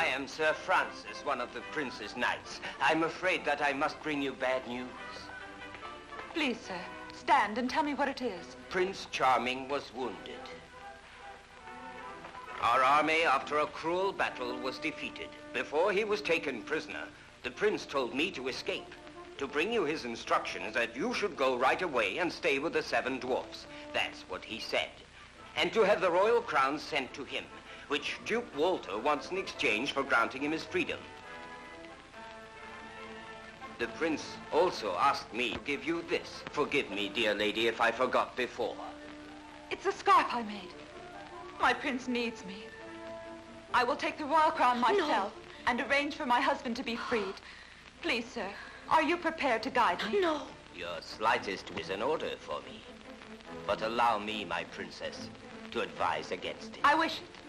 I am Sir Francis, one of the Prince's knights. I'm afraid that I must bring you bad news. Please, sir, stand and tell me what it is. Prince Charming was wounded. Our army, after a cruel battle, was defeated. Before he was taken prisoner, the prince told me to escape, to bring you his instructions that you should go right away and stay with the 7 dwarfs. That's what he said. And to have the royal crown sent to him, which Duke Walter wants in exchange for granting him his freedom. The prince also asked me to give you this. Forgive me, dear lady, if I forgot before. It's a scarf I made. My prince needs me. I will take the royal crown myself and arrange for my husband to be freed. Please, sir, are you prepared to guide me? No. Your slightest is an order for me. But allow me, my princess, to advise against it. I wish it.